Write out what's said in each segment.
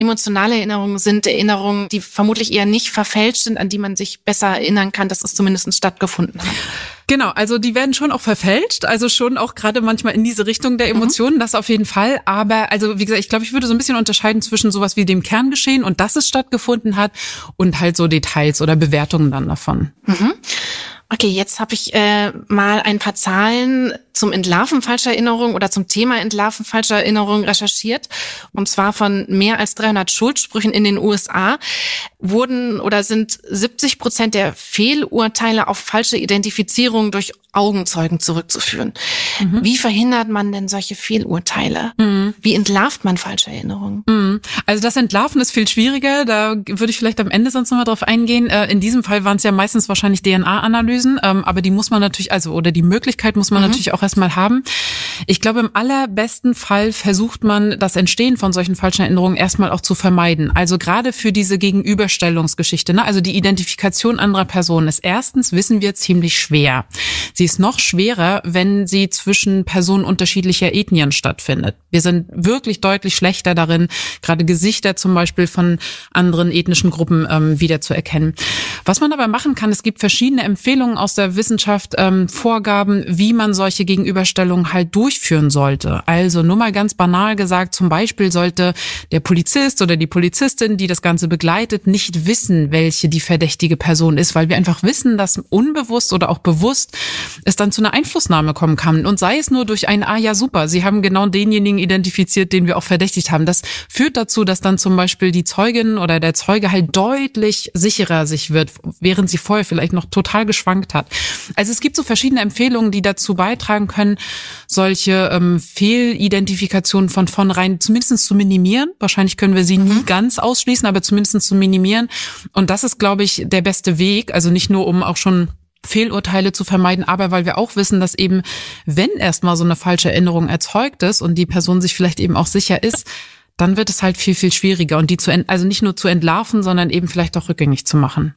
Emotionale Erinnerungen sind Erinnerungen, die vermutlich eher nicht verfälscht sind, an die man sich besser erinnern kann, dass es zumindest stattgefunden hat. Genau, also die werden schon auch verfälscht, also schon auch gerade manchmal in diese Richtung der Emotionen, das auf jeden Fall. Aber also wie gesagt, ich glaube, ich würde so ein bisschen unterscheiden zwischen sowas wie dem Kerngeschehen und dass es stattgefunden hat und halt so Details oder Bewertungen dann davon. Okay, jetzt habe ich mal ein paar Zahlen zum Entlarven falscher Erinnerungen oder zum Thema Entlarven falscher Erinnerungen recherchiert. Und zwar von mehr als 300 Schuldsprüchen in den USA wurden oder sind 70% der Fehlurteile auf falsche Identifizierung durch Augenzeugen zurückzuführen. Wie verhindert man denn solche Fehlurteile? Wie entlarvt man falsche Erinnerungen? Also das Entlarven ist viel schwieriger. Da würde ich vielleicht am Ende sonst nochmal drauf eingehen. In diesem Fall waren es ja meistens wahrscheinlich DNA-Analysen, aber die muss man natürlich, oder die Möglichkeit muss man natürlich auch erstmal haben. Ich glaube, im allerbesten Fall versucht man, das Entstehen von solchen falschen Erinnerungen erstmal auch zu vermeiden. Also gerade für diese Gegenüberstellungsgeschichte, ne? Also die Identifikation anderer Personen ist erstens, wissen wir, ziemlich schwer. Sie ist noch schwerer, wenn sie zwischen Personen unterschiedlicher Ethnien stattfindet. Wir sind wirklich deutlich schlechter darin, gerade Gesichter zum Beispiel von anderen ethnischen Gruppen wiederzuerkennen. Was man aber machen kann, es gibt verschiedene Empfehlungen aus der Wissenschaft, Vorgaben, wie man solche Gegenüberstellungen halt durchführen sollte. Also nur mal ganz banal gesagt, zum Beispiel sollte der Polizist oder die Polizistin, die das Ganze begleitet, nicht wissen, welche die verdächtige Person ist, weil wir einfach wissen, dass unbewusst oder auch bewusst es dann zu einer Einflussnahme kommen kann. Und sei es nur durch ein, ja super, Sie haben genau denjenigen identifiziert, den wir auch verdächtigt haben. Das führt dazu, dass dann zum Beispiel die Zeugin oder der Zeuge halt deutlich sicherer sich wird, während sie vorher vielleicht noch total geschwankt hat. Also es gibt so verschiedene Empfehlungen, die dazu beitragen können, solche Fehlidentifikationen von vornherein zumindest zu minimieren. Wahrscheinlich können wir sie nie ganz ausschließen, aber zumindest zu minimieren. Und das ist, glaube ich, der beste Weg. Also nicht nur, um auch schon Fehlurteile zu vermeiden, aber weil wir auch wissen, dass eben, wenn erstmal so eine falsche Erinnerung erzeugt ist und die Person sich vielleicht eben auch sicher ist, dann wird es halt viel, viel schwieriger und die also nicht nur zu entlarven, sondern eben vielleicht auch rückgängig zu machen.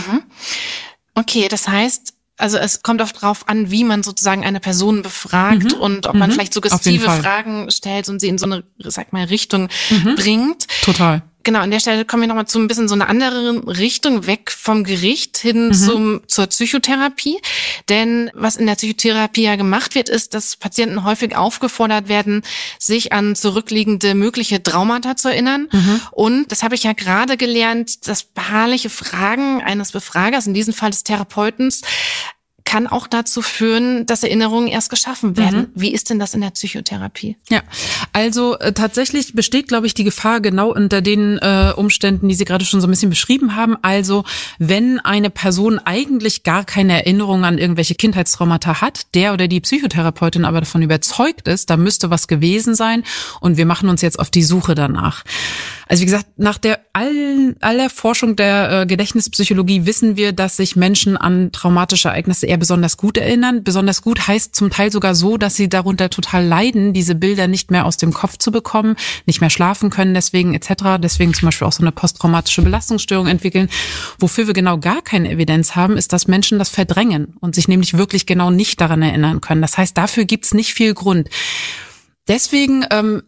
Okay, das heißt, also es kommt oft drauf an, wie man sozusagen eine Person befragt und ob man vielleicht suggestive Fragen stellt und sie in so eine, sag mal, Richtung bringt. Total. Genau, an der Stelle kommen wir nochmal zu ein bisschen so eine andere Richtung, weg vom Gericht hin zur Psychotherapie. Denn was in der Psychotherapie ja gemacht wird, ist, dass Patienten häufig aufgefordert werden, sich an zurückliegende mögliche Traumata zu erinnern. Und das habe ich ja gerade gelernt, dass beharrliche Fragen eines Befragers, in diesem Fall des Therapeutens, kann auch dazu führen, dass Erinnerungen erst geschaffen werden. Wie ist denn das in der Psychotherapie? Ja, also tatsächlich besteht, glaube ich, die Gefahr genau unter den Umständen, die Sie gerade schon so ein bisschen beschrieben haben. Also wenn eine Person eigentlich gar keine Erinnerung an irgendwelche Kindheitstraumata hat, der oder die Psychotherapeutin aber davon überzeugt ist, da müsste was gewesen sein und wir machen uns jetzt auf die Suche danach. Also wie gesagt, nach der aller Forschung der Gedächtnispsychologie wissen wir, dass sich Menschen an traumatische Ereignisse eher besonders gut erinnern. Besonders gut heißt zum Teil sogar so, dass sie darunter total leiden, diese Bilder nicht mehr aus dem Kopf zu bekommen, nicht mehr schlafen können deswegen etc. Deswegen zum Beispiel auch so eine posttraumatische Belastungsstörung entwickeln. Wofür wir genau gar keine Evidenz haben, ist, dass Menschen das verdrängen und sich nämlich wirklich genau nicht daran erinnern können. Das heißt, dafür gibt's nicht viel Grund. Deswegen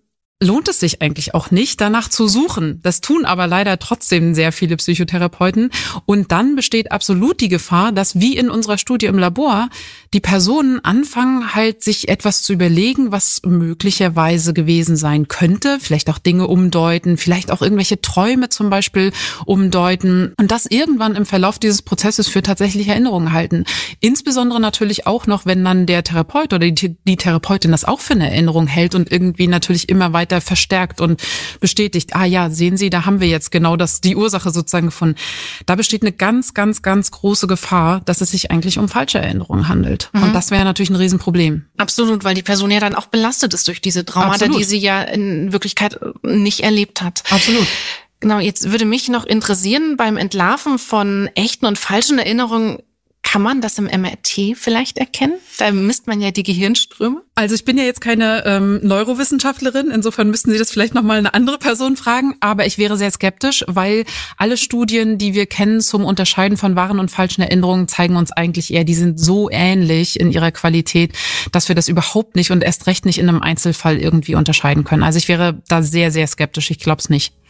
lohnt es sich eigentlich auch nicht, danach zu suchen. Das tun aber leider trotzdem sehr viele Psychotherapeuten. Und dann besteht absolut die Gefahr, dass wie in unserer Studie im Labor die Personen anfangen halt sich etwas zu überlegen, was möglicherweise gewesen sein könnte. Vielleicht auch Dinge umdeuten, vielleicht auch irgendwelche Träume zum Beispiel umdeuten. Und das irgendwann im Verlauf dieses Prozesses für tatsächliche Erinnerungen halten. Insbesondere natürlich auch noch, wenn dann der Therapeut oder die Therapeutin das auch für eine Erinnerung hält und irgendwie natürlich immer weiter verstärkt und bestätigt, ja, sehen Sie, da haben wir jetzt genau die Ursache sozusagen gefunden. Da besteht eine ganz, ganz, ganz große Gefahr, dass es sich eigentlich um falsche Erinnerungen handelt. Und das wäre natürlich ein Riesenproblem. Absolut, weil die Person ja dann auch belastet ist durch diese Traumata, die sie ja in Wirklichkeit nicht erlebt hat. Absolut. Genau, jetzt würde mich noch interessieren, beim Entlarven von echten und falschen Erinnerungen, kann man das im MRT vielleicht erkennen? Da misst man ja die Gehirnströme. Also ich bin ja jetzt keine Neurowissenschaftlerin, insofern müssten Sie das vielleicht nochmal eine andere Person fragen, aber ich wäre sehr skeptisch, weil alle Studien, die wir kennen zum Unterscheiden von wahren und falschen Erinnerungen, zeigen uns eigentlich eher, die sind so ähnlich in ihrer Qualität, dass wir das überhaupt nicht und erst recht nicht in einem Einzelfall irgendwie unterscheiden können. Also ich wäre da sehr, sehr skeptisch, ich glaube es nicht.